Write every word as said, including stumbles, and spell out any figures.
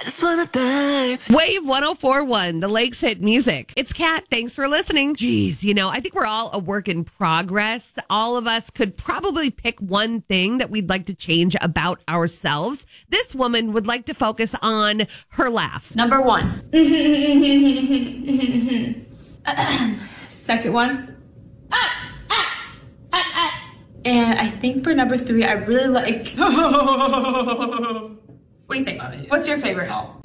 I just wanna dive. Wave one oh four point one, the Lakes Hit Music. It's Kat. Thanks for listening. Geez, you know, I think we're all a work in progress. All of us could probably pick one thing that we'd like to change about ourselves. This woman would like to focus on her laugh. Number one. Second one. And I think for number three, I really like... What do you think? What's your favorite?